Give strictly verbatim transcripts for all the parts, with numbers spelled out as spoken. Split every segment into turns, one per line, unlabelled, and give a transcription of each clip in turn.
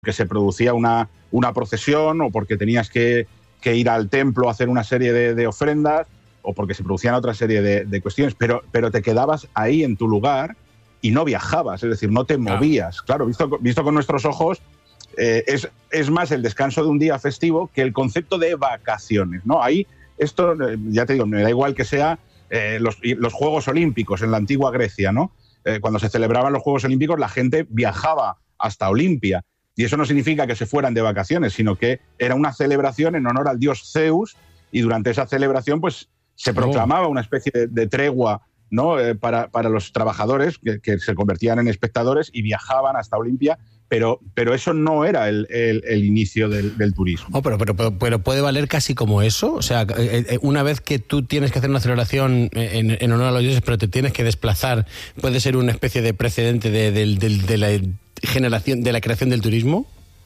se producía una, una procesión o porque tenías que, que ir al templo a hacer una serie de, de ofrendas o porque se producían otra serie de, de cuestiones, pero, pero te quedabas ahí en tu lugar y no viajabas, es decir, no te movías. Claro, visto, visto con nuestros ojos, eh, es, es más el descanso de un día festivo que el concepto de vacaciones, ¿no? Ahí, esto, ya te digo, me da igual que sea eh, los, los Juegos Olímpicos en la antigua Grecia, ¿no? Eh, cuando se celebraban los Juegos Olímpicos, la gente viajaba hasta Olimpia. Y eso no significa que se fueran de vacaciones, sino que era una celebración en honor al dios Zeus, y durante esa celebración pues, se proclamaba una especie de, de tregua, ¿no? eh, para, para los trabajadores que, que se convertían en espectadores y viajaban hasta Olimpia, pero, pero eso no era el, el, el inicio del, del turismo.
Oh, pero, pero, pero, pero puede valer casi como eso. O sea, una vez que tú tienes que hacer una celebración en, en honor a los dioses, pero te tienes que desplazar, ¿puede ser una especie de precedente de, de, de, de la generación, de la creación del turismo?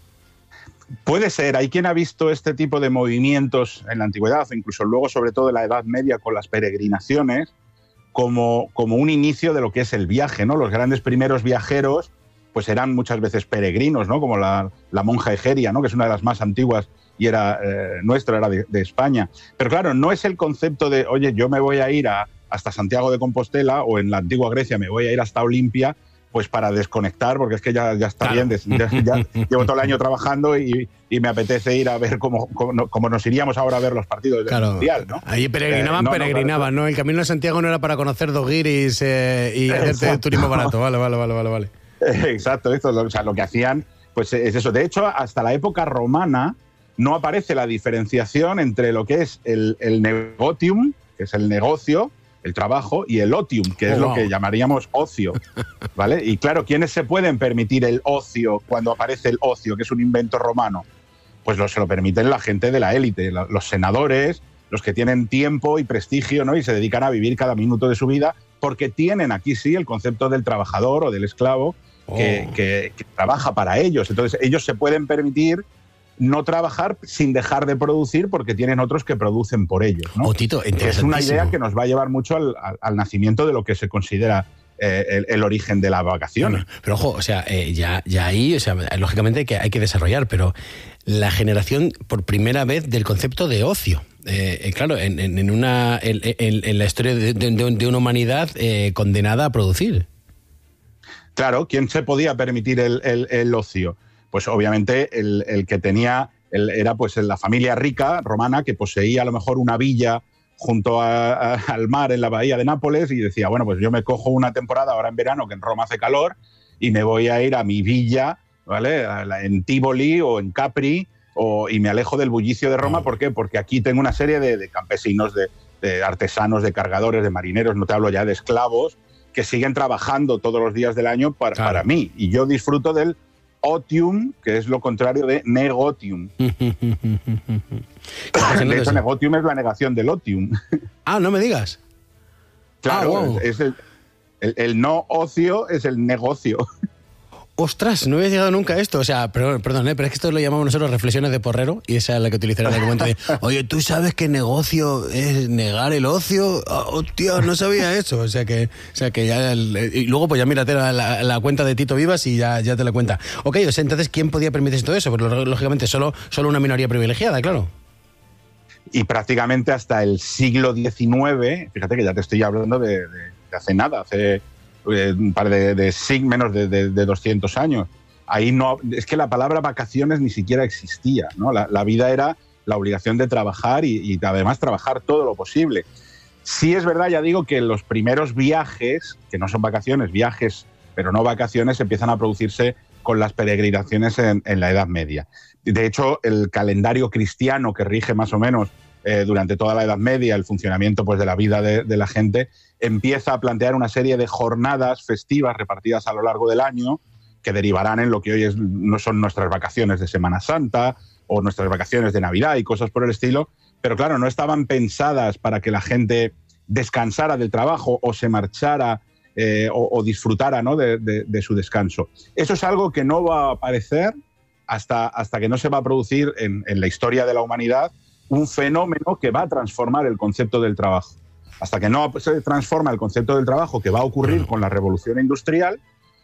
Puede ser. Hay quien ha visto este tipo de movimientos en la antigüedad, incluso luego, sobre todo en la Edad Media, con las peregrinaciones, como, como un inicio de lo que es el viaje, ¿no? Los grandes primeros viajeros pues eran muchas veces peregrinos, ¿no? Como la, la monja Egeria, ¿no? Que es una de las más antiguas y era eh, nuestra, era de, de España. Pero claro, no es el concepto de, oye, yo me voy a ir a, hasta Santiago de Compostela, o en la antigua Grecia me voy a ir hasta Olimpia, pues para desconectar, porque es que ya, ya está claro. bien, ya, ya llevo todo el año trabajando y, y me apetece ir a ver cómo, cómo, cómo nos iríamos ahora a ver los partidos del claro. Mundial, ¿no?
Ahí peregrinaban, eh, no, peregrinaban, no, claro. ¿no? El camino de Santiago no era para conocer dos guiris eh, y hacerte turismo barato, vale, vale, vale, vale, vale.
Exacto, esto, o sea, lo que hacían pues es eso. De hecho, hasta la época romana no aparece la diferenciación entre lo que es el, el negotium, que es el negocio, el trabajo, y el otium, que es oh, lo wow. que llamaríamos ocio, ¿vale? Y claro, ¿quiénes se pueden permitir el ocio cuando aparece el ocio, que es un invento romano? Pues lo, se lo permiten la gente de la élite, los senadores, los que tienen tiempo y prestigio, ¿no? Y se dedican a vivir cada minuto de su vida, porque tienen aquí sí el concepto del trabajador o del esclavo que, oh. que, que trabaja para ellos. Entonces ellos se pueden permitir no trabajar sin dejar de producir porque tienen otros que producen por ellos, ¿no?
Oh, Tito,
es una idea que nos va a llevar mucho al, al, al nacimiento de lo que se considera eh, el, el origen de la vacación.
Bueno, pero ojo, o sea, eh, ya, ya ahí, o sea, lógicamente que hay que desarrollar, pero la generación por primera vez del concepto de ocio. Eh, eh, claro, en, en, una, en, en, en la historia de, de, de una humanidad eh, condenada a producir.
Claro, ¿quién se podía permitir el, el, el ocio? Pues obviamente el, el que tenía, el, era pues la familia rica romana que poseía a lo mejor una villa junto a, a, al mar en la bahía de Nápoles y decía, bueno, pues yo me cojo una temporada ahora en verano que en Roma hace calor y me voy a ir a mi villa, ¿vale? En Tívoli o en Capri, o, y me alejo del bullicio de Roma. ¿Por qué? Porque aquí tengo una serie de, de campesinos, de, de artesanos, de cargadores, de marineros, no te hablo ya de esclavos, que siguen trabajando todos los días del año para, claro. para mí. Y yo disfruto del otium, que es lo contrario de negotium. De hecho, negotium es la negación del otium.
Ah, no me digas.
Claro,
ah, wow.
es el, el, el no ocio es el negocio.
Ostras, no había llegado nunca a esto. O sea, perdón, perdón ¿eh? pero es que esto lo llamamos nosotros reflexiones de porrero y esa es la que utilizaré en el momento de, oye, ¿tú sabes que negocio es negar el ocio? Oh, tío, no sabía eso. O sea que, o sea que ya... El, y luego pues ya mírate la, la, la cuenta de Tito Vivas y ya, ya te la cuenta. Ok, o sea, entonces, ¿quién podía permitirse todo eso? Porque lógicamente solo, solo una minoría privilegiada, claro.
Y prácticamente hasta el siglo diecinueve, fíjate que ya te estoy hablando de, de, de hace nada, hace... un par de, de sig, menos de, de, de doscientos años. Ahí no, es que la palabra vacaciones ni siquiera existía, ¿no? La, la vida era la obligación de trabajar y, y además trabajar todo lo posible. Sí es verdad, ya digo, que los primeros viajes, que no son vacaciones, viajes, pero no vacaciones, empiezan a producirse con las peregrinaciones en, en la Edad Media. De hecho, el calendario cristiano que rige más o menos Eh, durante toda la Edad Media, el funcionamiento pues, de la vida de, de la gente, empieza a plantear una serie de jornadas festivas repartidas a lo largo del año que derivarán en lo que hoy es, no son nuestras vacaciones de Semana Santa o nuestras vacaciones de Navidad y cosas por el estilo, pero claro, no estaban pensadas para que la gente descansara del trabajo o se marchara eh, o, o disfrutara, ¿no? de, de, de su descanso. Eso es algo que no va a aparecer hasta, hasta que no se va a producir en, en la historia de la humanidad un fenómeno que va a transformar el concepto del trabajo. Hasta que no se transforma el concepto del trabajo, que va a ocurrir con la revolución industrial,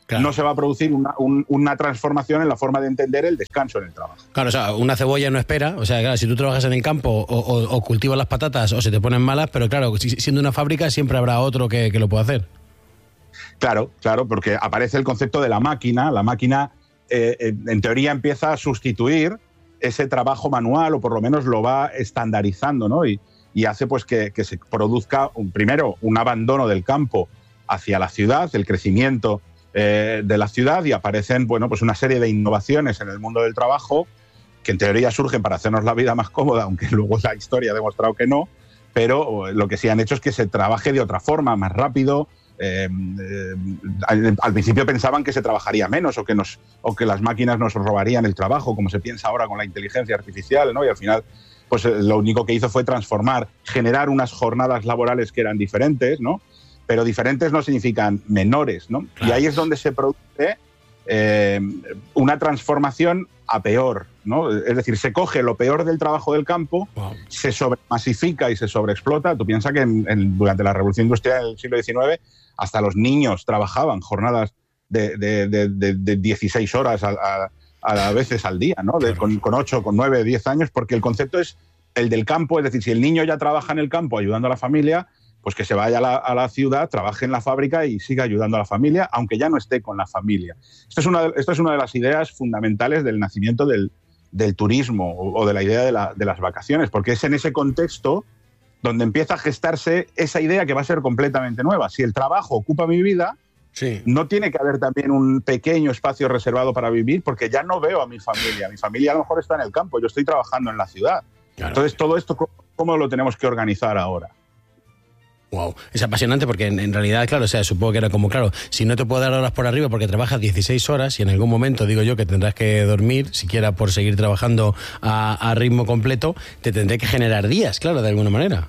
claro, no se va a producir una, un, una transformación en la forma de entender el descanso en el trabajo.
Claro, o sea, una cebolla no espera. O sea, claro, si tú trabajas en el campo o, o, o cultivas las patatas o se te ponen malas, pero claro, siendo una fábrica siempre habrá otro que, que lo pueda hacer.
Claro, claro, porque aparece el concepto de la máquina. La máquina, eh, en teoría, empieza a sustituir ese trabajo manual, o por lo menos lo va estandarizando, ¿no? Y, y hace pues que, que se produzca, un, primero, un abandono del campo hacia la ciudad, el crecimiento eh, de la ciudad, y aparecen, bueno, pues una serie de innovaciones en el mundo del trabajo que en teoría surgen para hacernos la vida más cómoda, aunque luego la historia ha demostrado que no, pero lo que sí han hecho es que se trabaje de otra forma, más rápido. Eh, eh, al, al principio pensaban que se trabajaría menos o que, nos, o que las máquinas nos robarían el trabajo, como se piensa ahora con la inteligencia artificial, ¿no? Y al final, pues lo único que hizo fue transformar, generar unas jornadas laborales que eran diferentes, ¿no? Pero diferentes no significan menores, ¿no? Claro. Y ahí es donde se produce eh, una transformación a peor, ¿no? Es decir, se coge lo peor del trabajo del campo, wow, se sobremasifica y se sobreexplota. Tú piensas que en, en, durante la Revolución Industrial del siglo diecinueve hasta los niños trabajaban jornadas de, de, de, de, de dieciséis horas a, a, a veces al día, ¿no? De, con, con ocho, con nueve, diez años, porque el concepto es el del campo. Es decir, si el niño ya trabaja en el campo ayudando a la familia, pues que se vaya a la, a la ciudad, trabaje en la fábrica y siga ayudando a la familia, aunque ya no esté con la familia. Esto es una de, esto es una de las ideas fundamentales del nacimiento del, del turismo o, o de la idea de, la, de las vacaciones, porque es en ese contexto donde empieza a gestarse esa idea que va a ser completamente nueva. Si el trabajo ocupa mi vida, sí, no tiene que haber también un pequeño espacio reservado para vivir, porque ya no veo a mi familia. Mi familia a lo mejor está en el campo, yo estoy trabajando en la ciudad. Claro. Entonces, todo esto, ¿cómo lo tenemos que organizar ahora?
Wow, es apasionante porque en, en realidad, claro, o sea, supongo que era como, claro, si no te puedo dar horas por arriba porque trabajas dieciséis horas y en algún momento, digo yo, que tendrás que dormir, siquiera por seguir trabajando a, a ritmo completo, te tendré que generar días, claro, de alguna manera.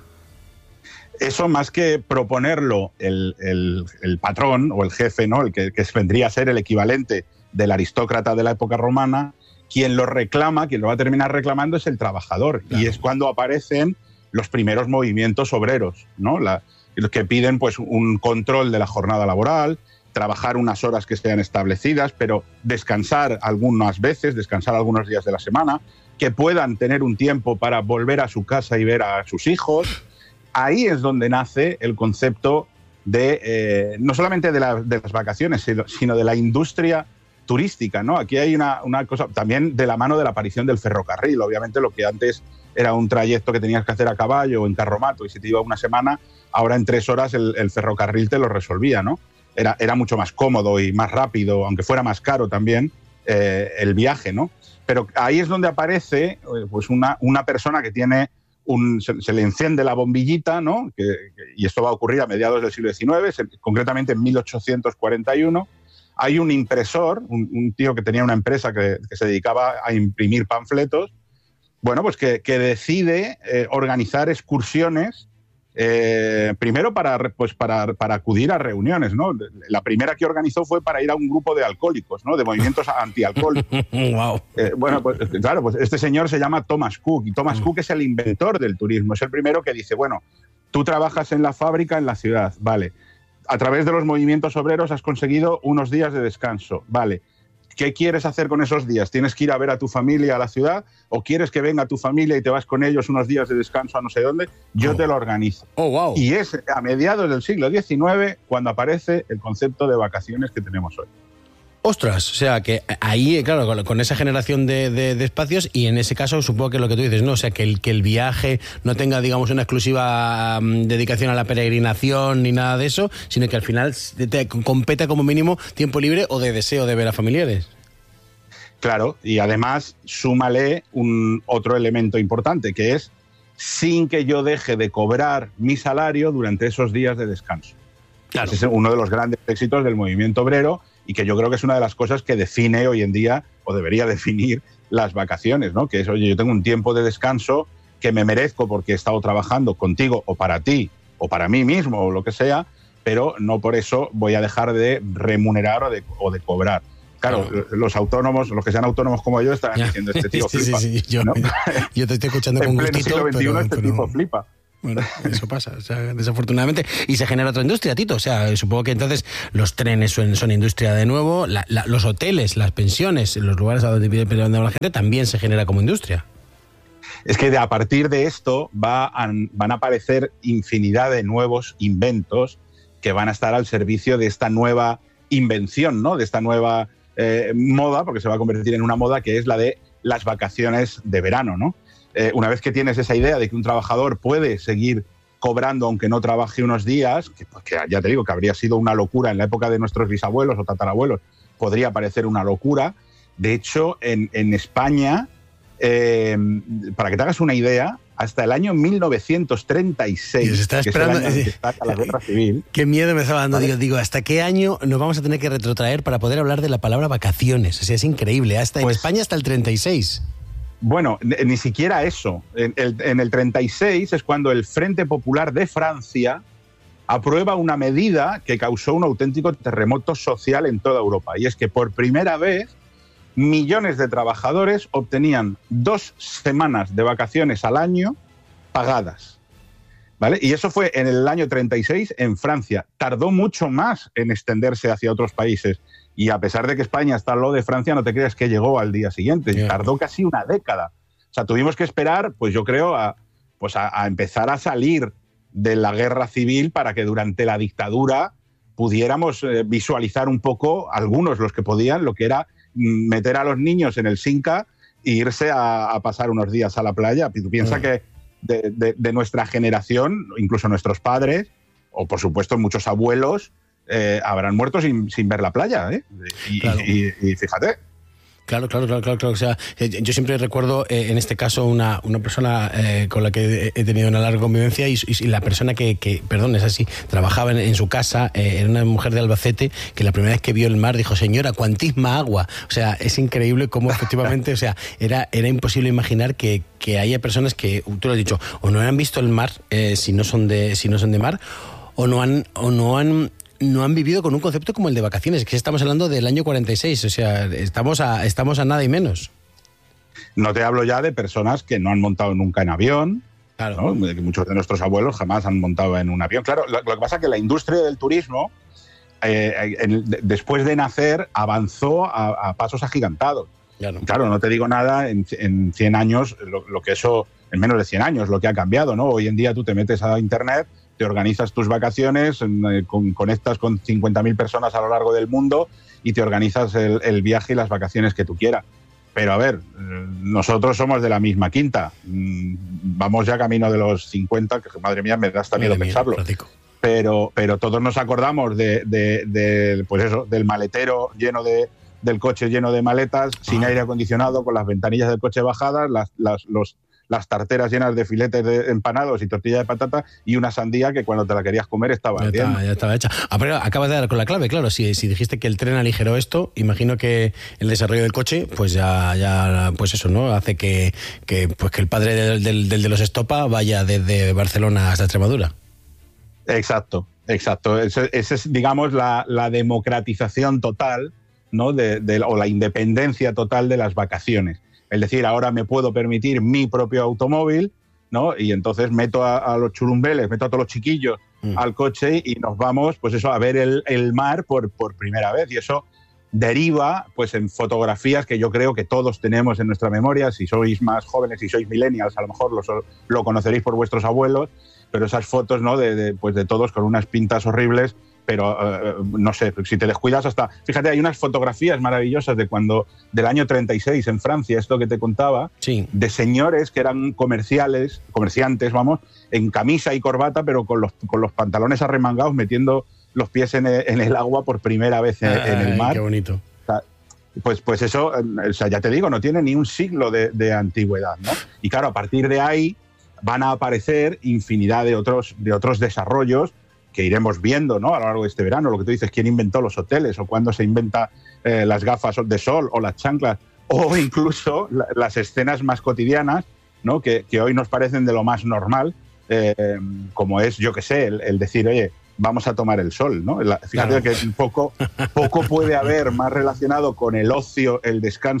Eso, más que proponerlo el, el, el patrón o el jefe, ¿no? El que, que vendría a ser el equivalente del aristócrata de la época romana, quien lo reclama, quien lo va a terminar reclamando es el trabajador. Claro. Y es cuando aparecen los primeros movimientos obreros, ¿no? La, los que piden pues un control de la jornada laboral, trabajar unas horas que sean establecidas, pero descansar algunas veces, descansar algunos días de la semana, que puedan tener un tiempo para volver a su casa y ver a sus hijos. Ahí es donde nace el concepto de, eh, no solamente de, la, de las vacaciones, sino, sino de la industria turística, ¿no? Aquí hay una, una cosa, también de la mano de la aparición del ferrocarril. Obviamente lo que antes era un trayecto que tenías que hacer a caballo o en carromato y si te iba una semana, ahora en tres horas el, el ferrocarril te lo resolvía, ¿no? Era, era mucho más cómodo y más rápido, aunque fuera más caro también eh, el viaje, ¿no? Pero ahí es donde aparece pues una, una persona que tiene un, se, se le enciende la bombillita, ¿no? Que, que, y esto va a ocurrir a mediados del siglo diecinueve, se, concretamente en mil ochocientos cuarenta y uno. Hay un impresor, un, un tío que tenía una empresa que, que se dedicaba a imprimir panfletos, bueno, pues que, que decide eh, organizar excursiones, eh, primero para, pues para, para acudir a reuniones, ¿no? La primera que organizó fue para ir a un grupo de alcohólicos, ¿no? De movimientos antialcohol.
Wow.
Eh, bueno, pues claro, pues este señor se llama Thomas Cook, y Thomas mm. Cook es el inventor del turismo, es el primero que dice, bueno, tú trabajas en la fábrica en la ciudad, vale, a través de los movimientos obreros has conseguido unos días de descanso, vale. ¿Qué quieres hacer con esos días? ¿Tienes que ir a ver a tu familia a la ciudad? ¿O quieres que venga tu familia y te vas con ellos unos días de descanso a no sé dónde? Yo oh. te lo organizo.
Oh, wow.
Y es a mediados del siglo diecinueve cuando aparece el concepto de vacaciones que tenemos hoy.
Ostras, o sea que ahí, claro, con, con esa generación de, de, de espacios, y en ese caso supongo que lo que tú dices, ¿no? O sea, que el, que el viaje no tenga, digamos, una exclusiva um, dedicación a la peregrinación ni nada de eso, sino que al final te, te competa como mínimo tiempo libre o de deseo de ver a familiares.
Claro, y además súmale un otro elemento importante, que es sin que yo deje de cobrar mi salario durante esos días de descanso. Claro. Ese es uno de los grandes éxitos del movimiento obrero, y que yo creo que es una de las cosas que define hoy en día, o debería definir, las vacaciones, ¿no? Que es, oye, yo tengo un tiempo de descanso que me merezco porque he estado trabajando contigo o para ti o para mí mismo o lo que sea, pero no por eso voy a dejar de remunerar o de, o de cobrar. Claro, claro, los autónomos, los que sean autónomos como yo, estarán diciendo, este tío
sí,
flipa.
Sí, sí, yo,
¿no?
yo te estoy escuchando con gustito.
En pleno siglo veintiuno
pero,
este
pero...
tipo flipa.
Bueno, eso pasa, o sea, desafortunadamente. Y se genera otra industria, Tito. O sea, supongo que entonces los trenes son, son industria de nuevo, la, la, los hoteles, las pensiones, los lugares a donde vive la gente también se genera como industria.
Es que de, a partir de esto va a, van a aparecer infinidad de nuevos inventos que van a estar al servicio de esta nueva invención, ¿no? De esta nueva eh, moda, porque se va a convertir en una moda que es la de las vacaciones de verano, ¿no? Eh, una vez que tienes esa idea de que un trabajador puede seguir cobrando aunque no trabaje unos días, que, que ya te digo que habría sido una locura en la época de nuestros bisabuelos o tatarabuelos, podría parecer una locura. De hecho, en, en España, eh, para que te hagas una idea, hasta el año mil novecientos treinta y seis,
está esperando,
que es el año que está la guerra civil.
Qué miedo me estaba dando. ¿Vale? Digo, digo, ¿hasta qué año nos vamos a tener que retrotraer para poder hablar de la palabra vacaciones? O sea, es increíble. Hasta pues, en España hasta el treinta y seis.
Bueno, ni siquiera eso. En el, en el treinta y seis es cuando el Frente Popular de Francia aprueba una medida que causó un auténtico terremoto social en toda Europa. Y es que por primera vez millones de trabajadores obtenían dos semanas de vacaciones al año pagadas, ¿vale? Y eso fue en el año treinta y seis en Francia. Tardó mucho más en extenderse hacia otros países. Y a pesar de que España está al lado de Francia, no te creas que llegó al día siguiente. Yeah. Tardó casi una década. O sea, tuvimos que esperar, pues yo creo, a, pues a, a empezar a salir de la guerra civil para que durante la dictadura pudiéramos eh, visualizar un poco, algunos los que podían, lo que era meter a los niños en el Cinca e irse a, a pasar unos días a la playa. Tú piensas mm. que de, de, de nuestra generación, incluso nuestros padres, o por supuesto muchos abuelos, eh, habrán muerto sin, sin ver la playa, ¿eh? Y, claro. y, y, y fíjate.
Claro, claro, claro, claro, claro. O sea, yo siempre recuerdo, eh, en este caso, una, una persona eh, con la que he tenido una larga convivencia y, y la persona que, que, perdón, es así, trabajaba en, en su casa, eh, era una mujer de Albacete, que la primera vez que vio el mar dijo, señora, cuantísima agua. O sea, es increíble cómo efectivamente, o sea, era, era imposible imaginar que, que haya personas que, tú lo has dicho, o no han visto el mar eh, si no son de, si no son de mar, o no han, o no han no han vivido con un concepto como el de vacaciones, que estamos hablando del año cuarenta y seis, o sea, estamos a, estamos a nada y menos.
No te hablo ya de personas que no han montado nunca en avión, claro, ¿no? Muchos de nuestros abuelos jamás han montado en un avión. Claro, lo, lo que pasa es que la industria del turismo, eh, en, de, después de nacer, avanzó a, a pasos agigantados. Claro. Claro, no te digo nada en, en cien años, lo, lo que eso, en menos de cien años, lo que ha cambiado, ¿no? Hoy en día tú te metes a internet, te organizas tus vacaciones, eh, con, conectas con cincuenta mil personas a lo largo del mundo y te organizas el, el viaje y las vacaciones que tú quieras. Pero a ver, eh, nosotros somos de la misma quinta. Mm, vamos ya camino de los cincuenta, que madre mía, me da hasta miedo pensarlo. Pero, pero todos nos acordamos de, de, de, pues eso, del maletero lleno de, del coche lleno de maletas, ah. sin aire acondicionado, con las ventanillas del coche bajadas, las, las, los... las tarteras llenas de filetes de empanados y tortilla de patata y una sandía que cuando te la querías comer estaba
ya, está, ya estaba hecha. Ah, pero acabas de dar con la clave, claro. Si, si dijiste que el tren aligeró esto, imagino que el desarrollo del coche, pues ya, ya pues eso, ¿no? Hace que, que, pues que el padre del, del, del de los Estopa vaya desde Barcelona hasta Extremadura.
Exacto, exacto. Esa es, digamos, la, la democratización total, ¿no? De, de, o la independencia total de las vacaciones. Es decir, ahora me puedo permitir mi propio automóvil, ¿no? Y entonces meto a, a los churumbeles, meto a todos los chiquillos mm. al coche y nos vamos, pues eso, a ver el, el mar por, por primera vez. Y eso deriva, pues, en fotografías que yo creo que todos tenemos en nuestra memoria. Si sois más jóvenes, si sois millennials, a lo mejor lo, lo conoceréis por vuestros abuelos, pero esas fotos, ¿no? De, de, pues de todos con unas pintas horribles. Pero uh, no sé, si te descuidas hasta... Fíjate, hay unas fotografías maravillosas de cuando, del año treinta y seis en Francia, esto que te contaba,
sí.
de señores que eran comerciales, comerciantes, vamos, en camisa y corbata, pero con los, con los pantalones arremangados, metiendo los pies en el, en el agua por primera vez en,
Ay,
en el mar.
Qué bonito.
O sea, pues, pues eso, o sea, ya te digo, no tiene ni un siglo de, de antigüedad, ¿no? Y claro, a partir de ahí van a aparecer infinidad de otros, de otros desarrollos que iremos viendo, ¿no? A lo largo de este verano, lo que tú dices, quién inventó los hoteles o cuándo se inventa eh, las gafas de sol o las chanclas o incluso la, las escenas más cotidianas, ¿no? Que, que hoy nos parecen de lo más normal, eh, como es, yo qué sé, el, el decir, oye, vamos a tomar el sol, ¿no? La, fíjate claro. que poco, poco puede haber más relacionado con el ocio, el descanso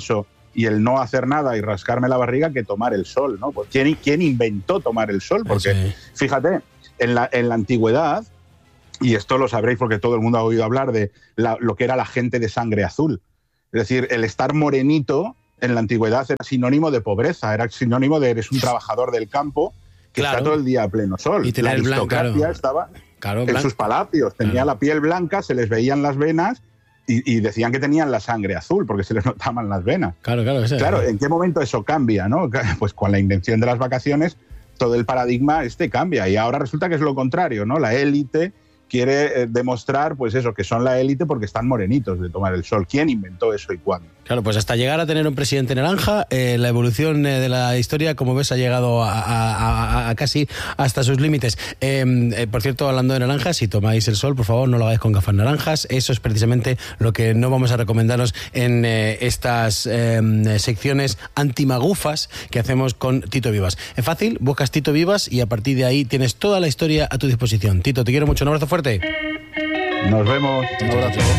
y el no hacer nada y rascarme la barriga que tomar el sol, ¿no? Pues ¿quién, quién inventó tomar el sol? Porque, sí. fíjate, en la, en la antigüedad, y esto lo sabréis porque todo el mundo ha oído hablar de la, lo que era la gente de sangre azul. Es decir, el estar morenito en la antigüedad era sinónimo de pobreza, era sinónimo de eres un trabajador del campo que claro. está todo el día a pleno sol.
Y tener
la aristocracia
blanco, claro.
estaba
claro,
en
blanco.
sus palacios, tenía claro. la piel blanca, se les veían las venas y, y decían que tenían la sangre azul porque se les notaban las venas.
Claro, claro. Ese,
claro,
claro.
¿en qué momento eso cambia, no? Pues con la invención de las vacaciones todo el paradigma este cambia y ahora resulta que es lo contrario, ¿no? La élite quiere eh, demostrar, pues eso, que son la élite porque están morenitos de tomar el sol. ¿Quién inventó eso y cuándo?
Claro, pues hasta llegar a tener un presidente naranja, eh, la evolución eh, de la historia, como ves, ha llegado a, a, a, a casi hasta sus límites. Eh, eh, por cierto, hablando de naranjas, si tomáis el sol, por favor, no lo hagáis con gafas naranjas. Eso es precisamente lo que no vamos a recomendaros en eh, estas eh, secciones antimagufas que hacemos con Tito Vivas. Es fácil, buscas Tito Vivas y a partir de ahí tienes toda la historia a tu disposición. Tito, te quiero mucho. Un abrazo fuerte.
Nos vemos. Un abrazo.